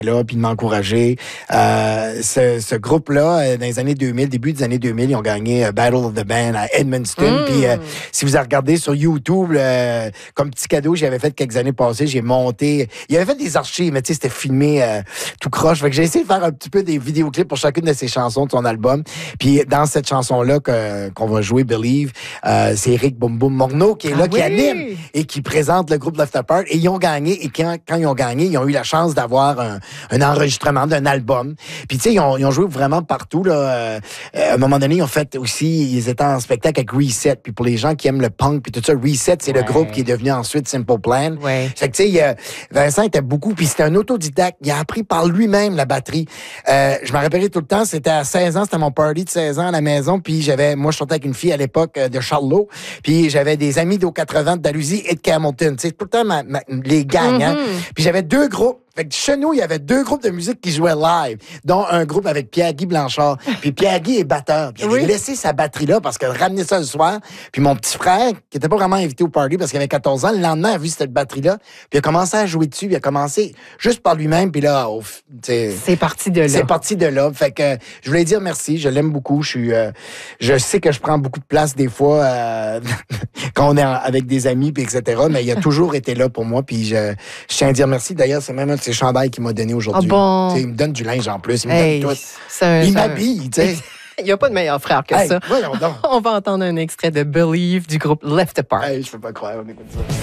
là, puis de m'encourager. Ce groupe-là, dans les années 2000, début des années 2000, ils ont gagné Battle of the Band à Edmundston. Puis si vous regardez sur YouTube, comme petit cadeau, j'avais fait quelques années passées, j'ai monté... Il avait fait des archives, mais tu sais, c'était filmé tout croche. Fait que j'ai essayé de faire un petit peu des vidéoclips pour chacune de ses chansons de son album. Puis dans cette chanson-là qu'on va jouer, Believe, c'est Eric Boom Boom Morneau qui est là, qui anime et qui présente le groupe Left Apart. Et ils ont gagné. Et quand ils ont gagné, ils ont eu la chance d'avoir un enregistrement d'un album. Puis, tu sais, ils ont joué vraiment partout, là. À un moment donné, ils ont fait aussi, ils étaient en spectacle avec Reset. Puis, pour les gens qui aiment le punk, puis tout ça, Reset, c'est le groupe qui est devenu ensuite Simple Plan. Fait que, tu sais, Vincent était beaucoup, puis c'était un autodidacte. Il a appris par lui-même la batterie. Je me rappelais tout le temps, c'était à 16 ans, c'était mon party de 16 ans à la maison, puis moi, je sortais avec une fille à l'époque de Charlot, puis j'avais des amis d'Eau 80, de Dalhousie et de Camelton. Tu sais, tout le temps, les gangs, hein. Puis j'avais deux groupes. Fait que chez nous, il y avait deux groupes de musique qui jouaient live, dont un groupe avec Pierre-Guy Blanchard. Puis Pierre-Guy est batteur. Puis il avait laissé sa batterie là parce qu'il ramenait ça le soir. Puis mon petit frère, qui était pas vraiment invité au party parce qu'il avait 14 ans, le lendemain, a vu cette batterie-là. Puis il a commencé à jouer dessus. Puis il a commencé juste par lui-même. Puis là, c'est parti de là. C'est parti de là. Fait que je voulais dire merci. Je l'aime beaucoup. Je sais que je prends beaucoup de place des fois quand on est avec des amis, puis etc. Mais il a toujours été là pour moi. Puis je tiens à dire merci. D'ailleurs, c'est même un de ses chandails qu'il m'a donné aujourd'hui. Il me donne du linge en plus. Il me donne tout. Il m'habille, tu sais. Il n'y a pas de meilleur frère que ça. Voyons donc. On va entendre un extrait de Believe du groupe Left Apart. Je peux pas croire, on écoute ça.